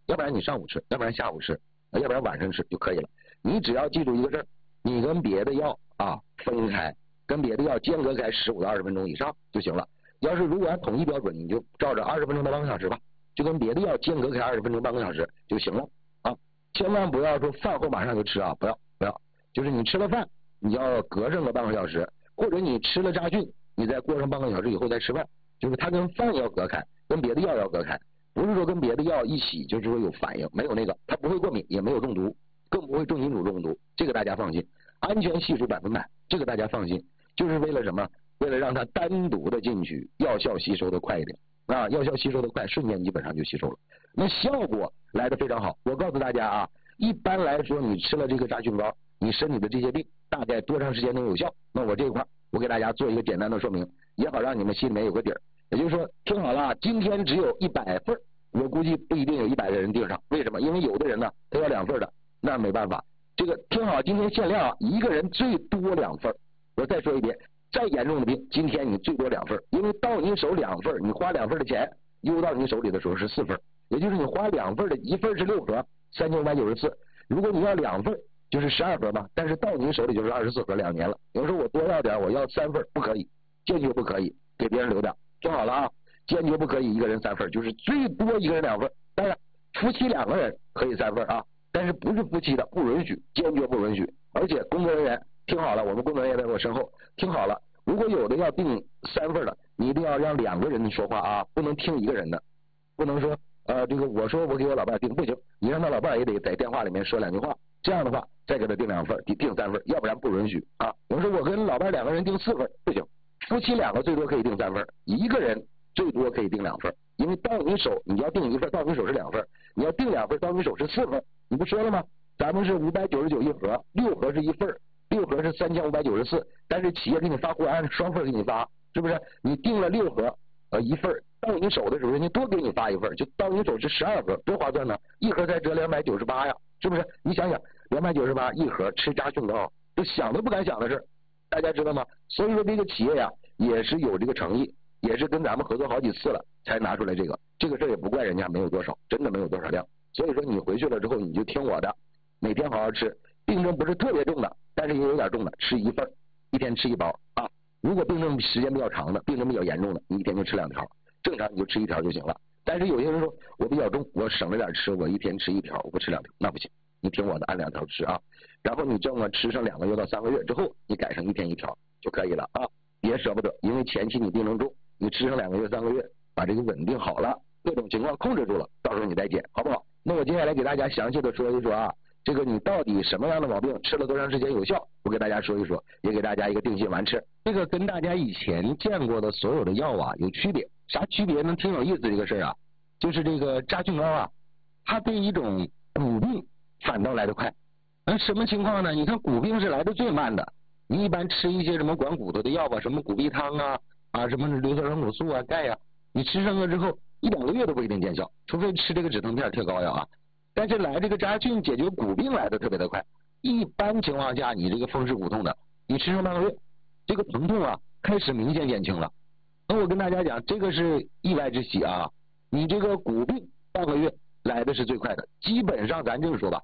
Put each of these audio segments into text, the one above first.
要不然你上午吃，要不然下午吃，要不然晚上吃就可以了。你只要记住一个事儿，你跟别的药分开，跟别的药间隔开15到20分钟以上就行了。要是如果按统一标准，你就照着20分钟到半个小时吧，就跟别的药间隔开20分钟半个小时就行了啊。千万不要说饭后马上就吃啊，不要，就是你吃了饭，你要隔上个半个小时，或者你吃了扎菌，你再过上半个小时以后再吃饭，就是它跟饭要隔开，跟别的药要隔开，不是说跟别的药一起就是说有反应，没有那个，它不会过敏，也没有中毒，更不会重金属中毒，这个大家放心，安全系数100%，这个大家放心，就是为了什么？为了让它单独的进去，药效吸收的快一点啊，药效吸收的快，瞬间基本上就吸收了，那效果来的非常好。我告诉大家啊，一般来说你吃了这个扎菌膏，你身体的这些病大概多长时间能有效？那我这一块我给大家做一个简单的说明，也好让你们心里面有个底儿。也就是说，听好了，今天只有100份，我估计不一定有100个人订上，为什么？因为有的人呢，他要2份的，那没办法。这个听好，今天限量一个人最多2份。我再说一遍，再严重的病，今天你最多2份，因为到你手2份，你花2份的钱，邮到你手里的时候是4份，也就是你花2份的1份是6盒，3594，如果你要2份就是12盒吧，但是到你手里就是24盒，2年了。有时候我多要点，我要3份，不可以，坚决不可以，给别人留点。听好了啊，坚决不可以一个人3份，就是最多一个人2份。当然，夫妻2个人可以3份啊，但是不是夫妻的不允许，坚决不允许。而且工作人员听好了，我们工作人员在我身后，听好了，如果有的要订3份的，你一定要让2个人说话啊，不能听一个人的，不能说这个我说我给我老伴订不行，你让他老伴也得在电话里面说2句话，这样的话再给他订2份，订3份，要不然不允许啊。我说我跟老伴2个人订4份不行，夫妻2个最多可以订3份，一个人最多可以订2份，因为到你手你要订1份，到你手是2份，你要订2份，到你手是4份，你不说了吗？咱们是599一盒，6盒是1份，6盒是3594，但是企业给你发货按双份给你发，是不是？你订了6盒1份，到你手的时候人家多给你发1份，就到你手是12盒，多划算呢，一盒才折298呀，是不是？你想想298一盒吃扎菌膏，就想都不敢想的事，大家知道吗？所以说这个企业呀也是有这个诚意，也是跟咱们合作好几次了才拿出来这个事也不怪人家没有多少，真的没有多少量。所以说你回去了之后你就听我的，每天好好吃，病症不是特别重的，但是也有点重的，吃1份，一天吃1包啊。如果病症时间比较长的，病症比较严重的，你一天就吃2条，正常你就吃1条就行了。但是有些人说我比较重，我省着点吃，我一天吃1条，我不吃2条，那不行，你听我的，按2条吃啊。然后你这么吃上2个月到3个月之后，你改成一天1条就可以了啊。别舍不得，因为前期你病症重，你吃上2个月3个月，把这个稳定好了，各种情况控制住了，到时候你再减，好不好？那我接下来给大家详细的说一说啊，这个你到底什么样的毛病吃了多长时间有效，我给大家说一说，也给大家一个定心丸吃。这个跟大家以前见过的所有的药啊有区别，啥区别呢？挺有意思这个事啊，就是这个扎菌膏啊，它对一种骨病反倒来得快。什么情况呢？你看骨病是来的最慢的，你一般吃一些什么管骨头的药吧，什么骨壁汤啊什么硫酸软骨素啊钙啊，你吃上了之后1-2个月都不一定见效，除非吃这个止疼片贴膏药啊。但是来这个扎菌解决骨病来的特别的快，一般情况下你这个风湿骨痛的，你吃上半个月，这个疼痛啊开始明显减轻了。那我跟大家讲，这个是意外之喜啊，你这个骨病半个月来的是最快的，基本上咱这么说吧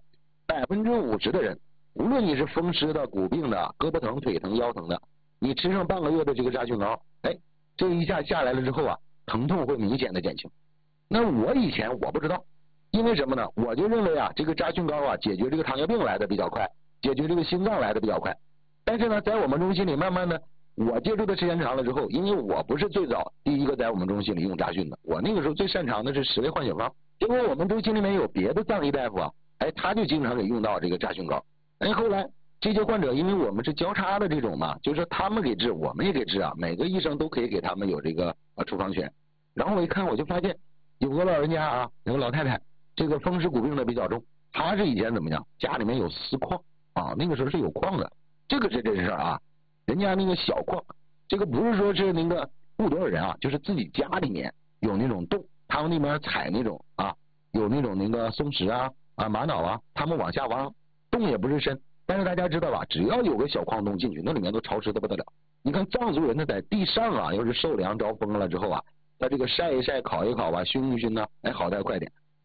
，50%的人，无论你是风湿的、骨病的、胳膊疼、腿疼、腰疼的，你吃上半个月的这个扎菌膏，这一下下来了之后啊，疼痛会明显的减轻。那我以前我不知道，因为什么呢？我就认为啊，这个扎菌膏啊，解决这个糖尿病来的比较快，解决这个心脏来的比较快。但是呢，在我们中心里慢慢的，我接触的时间长了之后，因为我不是最早第一个在我们中心里用扎菌的，我那个时候最擅长的是10味换血方。结果我们中心里面有别的藏医大夫啊，他就经常给用到这个扎菌膏。后来这些患者，因为我们是交叉的这种嘛，就是说他们给治，我们也给治啊，每个医生都可以给他们有这个处方权。然后我一看，我就发现有个老人家啊，有个老太太，这个风湿骨病的比较重，她是以前怎么样，家里面有私矿啊，那个时候是有矿的，这个是真事啊，人家那个小矿，这个不是说是那个雇多少人啊，就是自己家里面有那种洞，他们那边采那种有那种那个松石玛瑙啊，他们往下挖，洞也不是深，但是大家知道吧，只要有个小矿洞进去，那里面都潮湿的不得了。你看藏族人他在地上要是受凉着风了之后他这个晒一晒、烤一烤熏一熏好歹快点。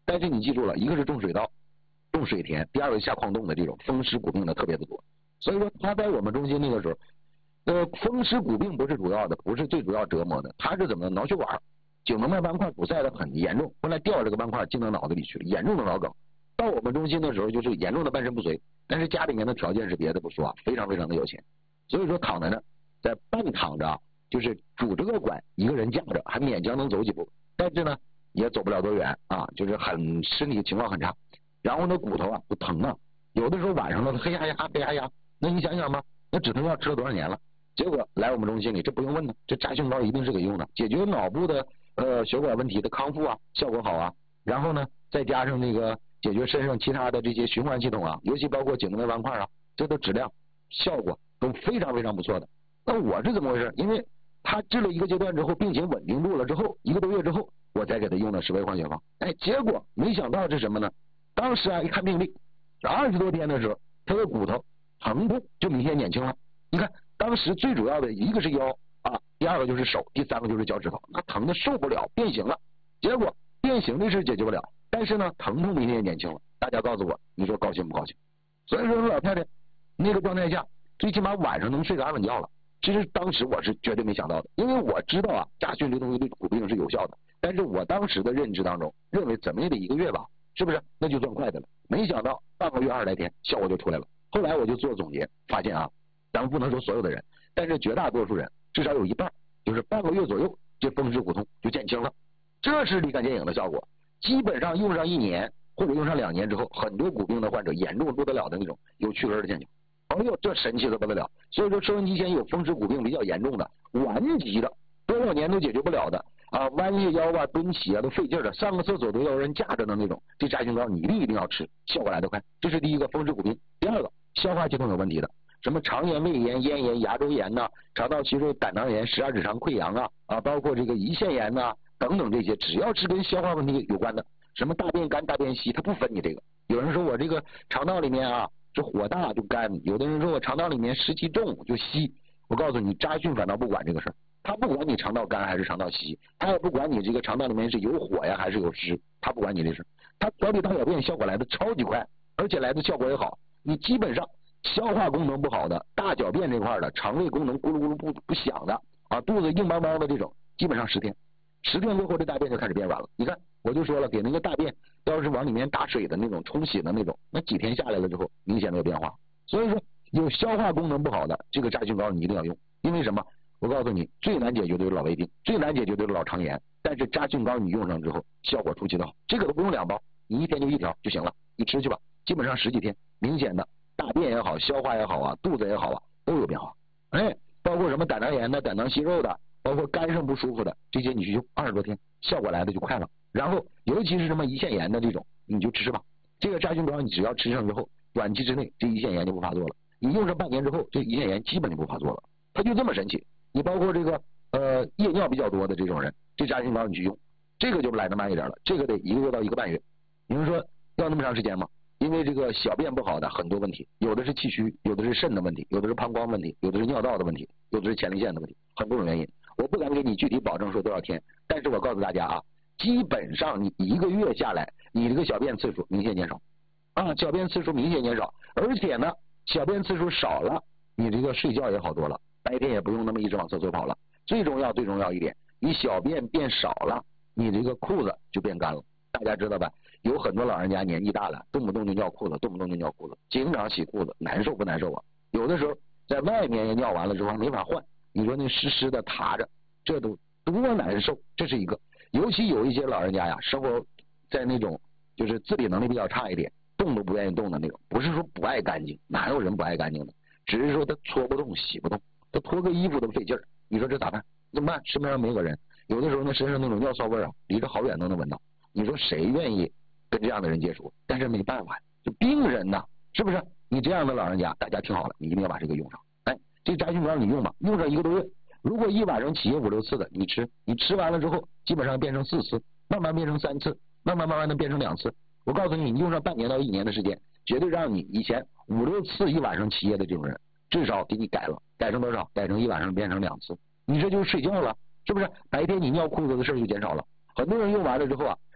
但是你记住了，一个是种水稻、种水田，第二个下矿洞的这种风湿骨病的特别的多。所以说他在我们中心那个时候，风湿骨病不是主要的，不是最主要折磨的，他是怎么脑血管、颈动脉斑块堵塞的很严重，后来掉这个斑块进到脑子里去了，严重的脑梗。到我们中心的时候就是严重的半身不遂，但是家里面的条件是别的不说啊，非常非常的有钱，所以说躺在那，在半躺着，就是拄着个拐，一个人架着，还勉强能走几步，但是呢也走不了多远啊，就是很身体情况很差，然后呢骨头啊就疼啊，有的时候晚上呢黑呀呀黑呀呀，那你想想吧，那止疼药吃了多少年了？结果来我们中心里，这不用问了，这扎胸膏一定是给用的，解决脑部的血管问题的康复啊，效果好啊。然后呢，再加上那个解决身上其他的这些循环系统啊，尤其包括颈动脉斑块啊，这都质量效果都非常非常不错的。那我是怎么回事？因为他治了一个阶段之后，病情稳定住了之后，1个多月之后，我再给他用的10味化血方。哎，结果没想到是什么呢？当时啊一看病历，20多天的时候，他的骨头疼痛就明显减轻了。你看，当时最主要的一个是腰啊，第二个就是手，第三个就是脚趾头，那疼的受不了，变形了。结果变形的事解决不了，但是呢，疼痛明显减轻了。大家告诉我，你说高兴不高兴？所以说老太太那个状态下，最起码晚上能睡个安稳觉了。其实当时我是绝对没想到的，因为我知道啊，扎训这东西对骨病是有效的，但是我当时的认知当中，认为怎么也得1个月吧，是不是？那就算快的了。没想到半个月20来天，效果就出来了。后来我就做总结，发现啊，咱们不能说所有的人，但是绝大多数人，至少有一半，就是半个月左右，这风湿骨痛就减轻了。这是立竿见影的效果，基本上用上1年或者用上2年之后，很多骨病的患者严重不得了的那种，有去根的见效。哎呦，这神奇的不得了！所以说，收音机前有风湿骨病比较严重的、顽疾的，多少年都解决不了的啊，弯下腰啊、蹲起啊都费劲的，上个厕所都要人架着的那种，这扎胸膏你一定要吃，效果来得快。这是第一个风湿骨病。第二个，消化系统有问题的，什么肠炎、胃炎、咽炎、牙周炎呐、肠道息肉、胆囊炎、十二指肠溃疡啊，包括这个胰腺炎呐、等等这些，只要是跟消化问题有关的，什么大便干、大便稀，它不分你这个。有人说我这个肠道里面啊。这火大就干，有的人说我肠道里面湿气重就稀，我告诉你，扎训反倒不管这个事儿，他不管你肠道干还是肠道稀，他也不管你这个肠道里面是有火呀还是有湿，他不管你这事，他调理大小便效果来的超级快，而且来的效果也好。你基本上消化功能不好的、大小便这块的、肠胃功能咕噜咕噜不响的啊，肚子硬邦邦的这种，基本上10天过后，这大便就开始变软了。你看，我就说了，给那个大便要是往里面打水的那种冲洗的那种，那几天下来了之后，明显的有变化。所以说，有消化功能不好的这个扎胸膏你一定要用，因为什么？我告诉你，最难解决的就是老胃病，最难解决的就是老肠炎。但是扎胸膏你用上之后，效果出奇的好，这个都不用2包，你1天就1条就行了，你吃去吧。基本上10几天，明显的大便也好，消化也好啊，肚子也好啊，都有变化。哎，包括什么胆囊炎的、胆囊息肉的。包括肝上不舒服的这些，你去用20多天，效果来的就快了。然后尤其是什么胰腺炎的这种，你就吃吧。这个扎胸膏你只要吃上之后，短期之内这胰腺炎就不发作了。你用上半年之后，这胰腺炎基本就不发作了。它就这么神奇。你包括这个夜尿比较多的这种人，这扎胸膏你去用，这个就来的慢一点了，这个得1个月到1个半月。你们说要那么长时间吗？因为这个小便不好的很多问题，有的是气虚，有的是肾的问题，有的是膀胱问题，有的是尿道的问题，有的是前列腺的问题，很多种原因。我不敢给你具体保证说多少天，但是我告诉大家啊，基本上你1个月下来，你这个小便次数明显减少啊，小便次数明显减少，而且呢，小便次数少了，你这个睡觉也好多了，白天也不用那么一直往厕所跑了。最重要一点，你小便变少了，你这个裤子就变干了。大家知道吧？有很多老人家年纪大了，动不动就尿裤子，经常洗裤子，难受不难受啊？有的时候在外面也尿完了之后没法换。你说那湿的塌着，这都多难受，这是一个。尤其有一些老人家呀，生活在那种就是自理能力比较差一点，动都不愿意动的那种，不是说不爱干净，哪有人不爱干净的？只是说他搓不动、洗不动，他脱个衣服都费劲儿。你说这咋办？怎么办？身边上没个人，有的时候那身上那种尿骚味啊，离着好远都能闻到。你说谁愿意跟这样的人接触？但是没办法，就病人呐，是不是？你这样的老人家，大家听好了，你一定要把这个用上。这扎胸膏你用吧，用上1个多月，如果一晚上起夜5、6次的，你吃完了之后，基本上变成4次，慢慢变成3次，慢慢的变成2次。我告诉你，你用上半年到1年的时间，绝对让你以前5、6次一晚上起夜的这种人，至少给你改了，改成多少？改成一晚上变成2次，你这就是睡觉了，是不是？白天你尿裤子的事就减少了。很多人用完了之后啊，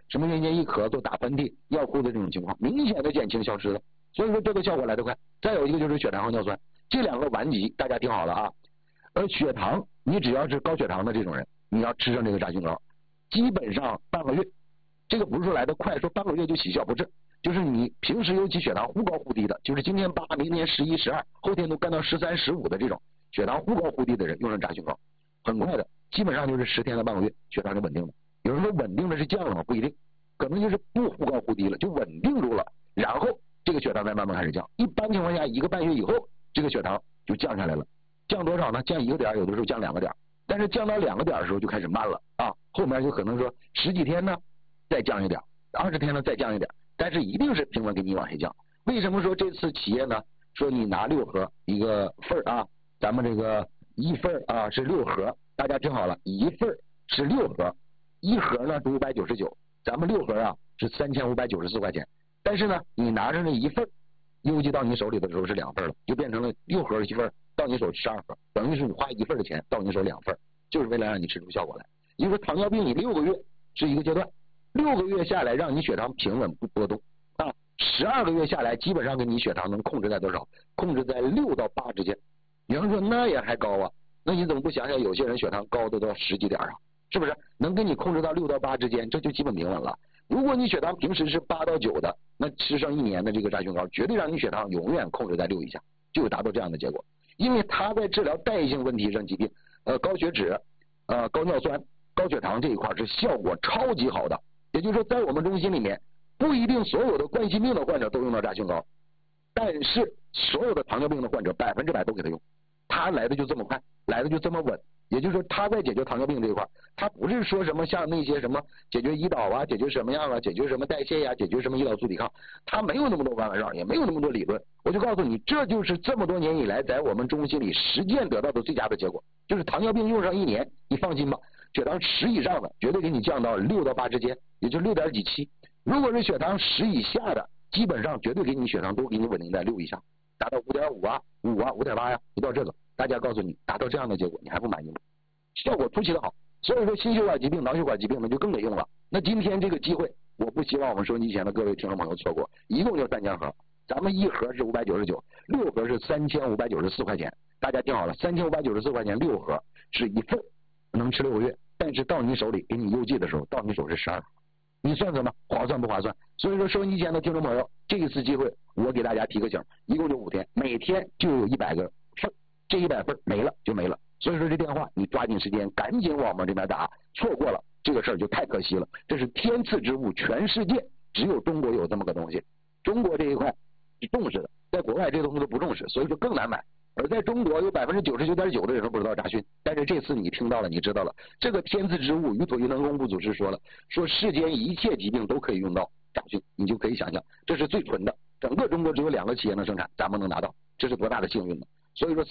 什么原先一咳嗽、打喷嚏、尿裤子这种情况，明显的减轻消失了。所以说这个效果来得快。再有一个就是血糖和尿酸，这两个顽疾大家听好了啊。而血糖，你只要是高血糖的这种人，你要吃上这个炸菌膏，基本上半个月，这个不是说来得快，说半个月就起效，不是，就是你平时尤其血糖忽高忽低的，就是今天8，明天11、12，后天都干到13、15的这种血糖忽高忽低的人，用上炸菌膏，很快的，基本上就是10天到半个月，血糖就稳定了。有人说稳定的是降了吗？不一定，可能就是不忽高忽低了，就稳定住了，然后这个血糖再慢慢开始降。一般情况下，1个半月以后，这个血糖就降下来了。降多少呢？降1个点，有的时候降2个点，但是降到2个点的时候就开始慢了啊，后面就可能说10几天呢再降一点，20天呢再降一点，但是一定是平稳给你往下降。为什么说这次企业呢说你拿6盒一个份啊，咱们这个一份啊是6盒，大家听好了，一份是6盒，一盒呢是599，咱们6盒啊是3594块钱，但是呢你拿着那一份邮寄到你手里的时候是2份了，就变成了6盒一份，到你手12盒，等于是你花1份的钱到你手2份，就是为了让你吃出效果来。因为糖尿病你6个月是一个阶段，6个月下来让你血糖平稳不波动啊，12个月下来基本上给你血糖能控制在多少？控制在6到8之间。有人说那也还高啊，那你怎么不想想有些人血糖高的到10几点啊？是不是能给你控制到6到8之间，这就基本平稳了。如果你血糖平时是8到9的，那吃上1年的这个炸菌膏，绝对让你血糖永远控制在6以下，就有达到这样的结果。因为它在治疗代谢性问题上疾病，高血脂、高尿酸、高血糖这一块是效果超级好的。也就是说，在我们中心里面，不一定所有的冠心病的患者都用到炸菌膏，但是所有的糖尿病的患者100%都给他用，它来的就这么快，来的就这么稳。也就是说，他在解决糖尿病这一块，他不是说什么像那些什么解决胰岛啊，解决什么样啊，解决什么代谢呀，解决什么胰岛素抵抗，他没有那么多弯弯绕，也没有那么多理论。我就告诉你，这就是这么多年以来在我们中心里实践得到的最佳的结果，就是糖尿病用上1年，你放心吧，血糖10以上的绝对给你降到6到8之间，也就6点几7。如果是血糖10以下的，基本上绝对给你血糖都给你稳定在6以上，达到5.5啊、5啊、5.8呀，不到这个。大家告诉你，达到这样的结果，你还不满意吗？效果出奇的好，所以说心血管疾病、脑血管疾病呢就更得用了。那今天这个机会，我不希望我们收音机前的各位听众朋友错过，一共就3千盒，咱们1盒是599，6盒是3594块钱。大家听好了，3594块钱6盒是1份，能吃6个月，但是到你手里给你邮寄的时候，到你手是12盒，你算算吧，划算不划算？所以说收音机前的听众朋友，这一次机会我给大家提个醒，一共就5天，每天就有100个份，这100份没了就没了。所以说这电话你抓紧时间赶紧往我们这边打，错过了这个事儿就太可惜了。这是天赐之物，全世界只有中国有这么个东西，中国这一块是重视的，在国外这东西都不重视，所以说更难买。而在中国有99.9%的人都不知道炸菌，但是这次你听到了，你知道了，这个天赐之物，于土于能工部祖师说了，说世间一切疾病都可以用到炸菌，你就可以想象这是最纯的，整个中国只有2个企业能生产，咱们能拿到，这是多大的幸运呢？所以说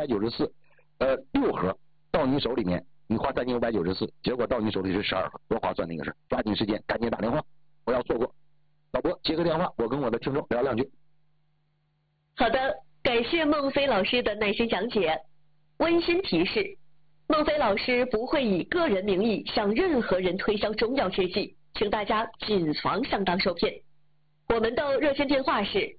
3594。6盒到你手里面，你花3594，结果到你手里是12盒，多划算那个事儿！抓紧时间，赶紧打电话，不要错过。导播接个电话，我跟我的听众聊2句。 好的，感谢孟非老师的耐心讲解。温馨提示：孟非老师不会以个人名义向任何人推销中药制剂，请大家谨防上当受骗。我们的热线电话是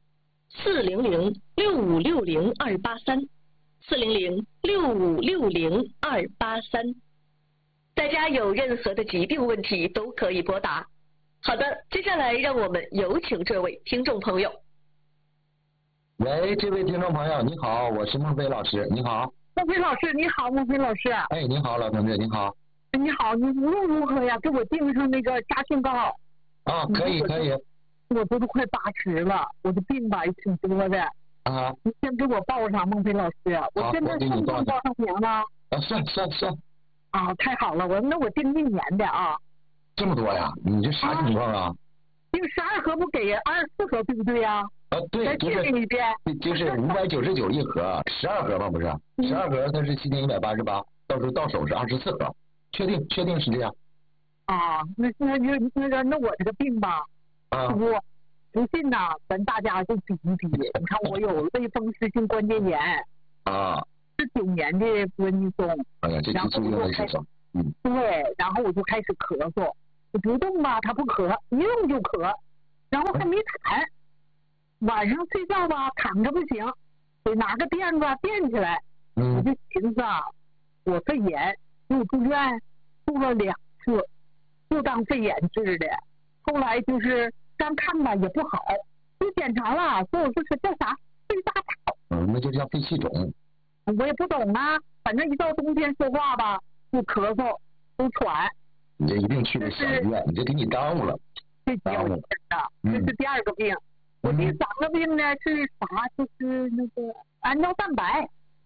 400-6560-283。400-6560-283，大家有任何的疾病问题都可以拨打。好的，接下来让我们有请这位听众朋友。 喂，这位听众朋友，你好，我是孟非老师，你好。 孟非老师，你好，孟非老师。 哎，你好，老同志，你好。 你好，你无论如何呀，给我订上那个炸菌膏。 啊，可以可以。 我这都快80了，我的病吧也挺多的。 啊， 你先给我报上，孟非老师，我现在算报上名了。 啊，算。 啊，太好了，我订1年的啊。 这么多呀？你这啥情况啊？ 订12盒不给24盒，对不对呀？ 对，就是599一盒，12盒嘛不是？12盒它是7188，到时候到手是24盒，确定是这样。 啊，那我这个病吧，我不信呐，咱大家就比一比。你看我有类风湿性关节炎啊 ，19年的多尼松。 哎呀，这激素用的是什么？ 对，然后我就开始咳嗽， 不动吧它不咳，一动就咳，然后还没痰。晚上睡觉吧躺着不行，得拿个垫子垫起来。我就寻思啊，我肺炎又住院，住了2次，就当肺炎治的。后来就是刚看吧也不好，就检查了，说我这是叫啥肺大草。 那就叫肺气肿。 我也不懂啊，反正一到冬天说话吧就咳嗽就喘。 你这一定去个小医院，你这给你耽误了。 这耽误了，这是第2个病。我第3个病呢是啥？就是那个氨尿蛋白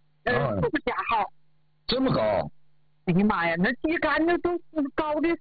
，40加号。 这么高？ 哎呀妈呀，那肌酐那都高的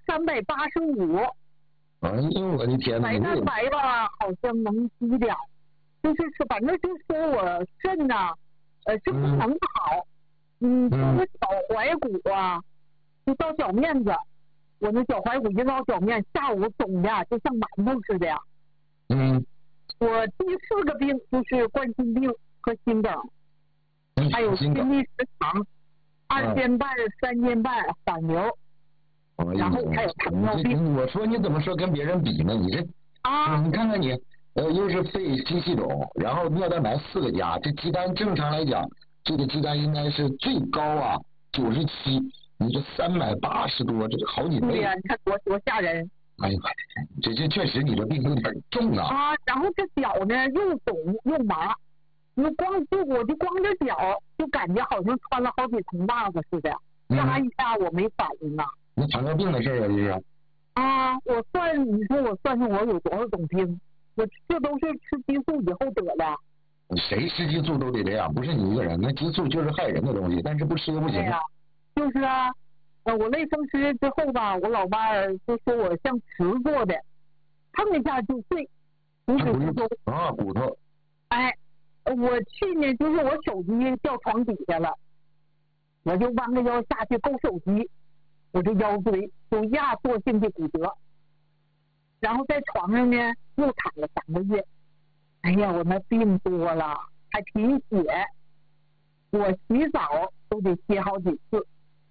385。 哎呦我的天哪！ 白蛋白吧好像能低点，就是反正就说我肾呐，是不能好。就是脚踝骨啊，就到脚面子，我那脚踝骨一到脚面，下午肿的就像馒头似的呀。我第4个病就是冠心病和心梗，还有心律失常，2间半、3间半反流，然后还有糖尿病。 我说你怎么说跟别人比呢？你这你看看你，又是肺气肿，然后尿蛋白4个加，这鸡蛋正常来讲，这个鸡蛋应该是最高啊97，你这380多，这是好几倍。 对呀，你看多吓人。 哎呦我的天，这确实你这病有点重啊。 然后这脚呢又肿又麻，我就光着脚就感觉好像穿了好几层袜子似的，扎一下我没反应啊。 那糖尿病的事儿啊，这是。 你说我算算我有多少种病？我这都是吃激素以后得的。 谁吃激素都得这样，不是你一个人，那激素就是害人的东西，但是不吃又不行。 就是啊。我类风湿之后吧，我老伴儿就说我像瓷做的，碰一下就碎，骨头。 骨头。 我去年就是我手机掉床底下了，我就弯个腰下去够手机，我这腰椎有压缩性的骨折，然后在床上呢又躺了3个月。哎呀，我那病多了，还贫血，我洗澡都得歇好几次。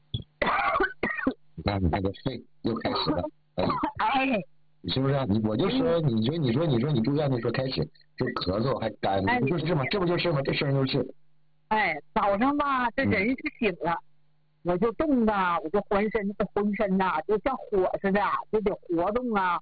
你看你那个肺又开始了，是不是啊？我就说，你说你住院的时候开始就咳嗽还干，不就是吗？这不就是吗？这声就是。 早上吧，这人是醒了，我就动啊，我就浑身呐，就像火似的，就得活动啊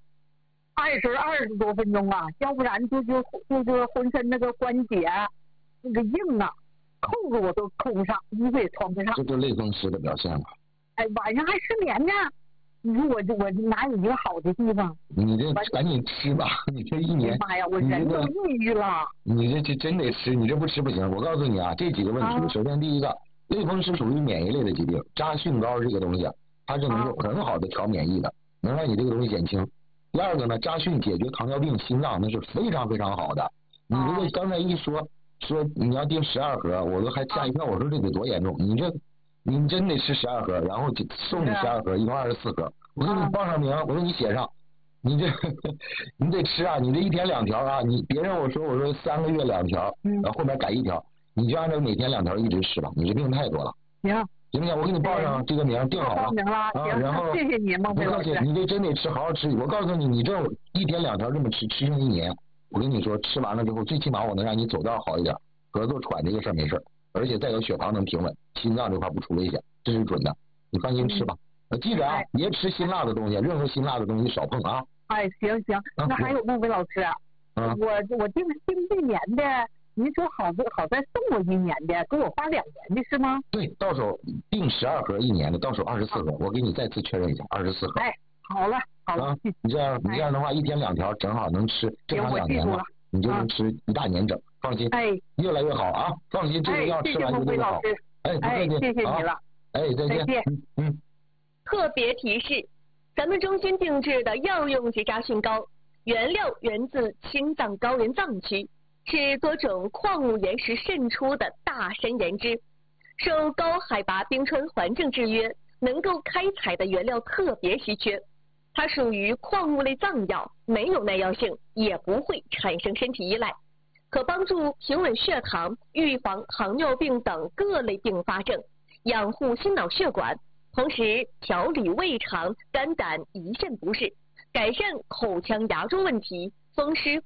，20多分钟啊，要不然就是浑身那个关节那个硬啊，扣子我都扣不上，衣服也穿不上。 这就类风湿的表现了。 晚上还失眠呢，你说我哪有一个好的地方？ 你这赶紧吃吧，你这1年。 妈呀，我人都抑郁了。 你这真得吃，你这不吃不行。我告诉你啊，这几个问题，首先第一个，类风湿属于免疫类的疾病，扎蕈膏这个东西，它是能够很好的调免疫的，能让你这个东西减轻。第二个呢，扎蕈解决糖尿病、心脏那是非常非常好的。你这个刚才一说你要订12盒，我都还吓一跳，我说这得多严重？你真得吃12盒，然后送你12盒，一共24盒。我给你报上名，我给你写上。你这你得吃啊，你这1天2条啊，你别让我说3个月2条，然后后面改1条，你就按照每天2条一直吃吧。你这病太多了。行不行？我给你报上这个名，定好了。然后谢谢你，孟非老师。 你这真得吃，好好吃。我告诉你，你这1天2条这么吃上1年，我跟你说，吃完了之后，最起码我能让你走道好一点，咳嗽喘这个事儿没事，而且再有血糖能平稳，心脏这块不出危险，这是准的。你放心吃吧。记着啊，别吃辛辣的东西，任何辛辣的东西少碰啊。 行，那还有孟非老师，我订1年的，您说好再送我1年的，给我发2年的是吗？ 对，到手订12盒1年的，到手24盒，我给你再次确认一下，24盒。 好了。 你这样的话1天2条正好能吃正常2年了，你就能吃1大年整，放心。越来越好啊，放心，这个药吃完就这么好。 谢谢你了。 再见。 特别提示，咱们中心定制的药用级扎蕈膏，原料源自青藏高原藏区，是多种矿物岩石渗出的大山岩脂，受高海拔冰川环境制约，能够开采的原料特别稀缺。它属于矿物类藏药，没有耐药性，也不会产生身体依赖，可帮助平稳血糖，预防糖尿病等各类并发症，养护心脑血管，同时调理胃肠、肝胆、胰肾不适， 改善口腔牙周问题，风湿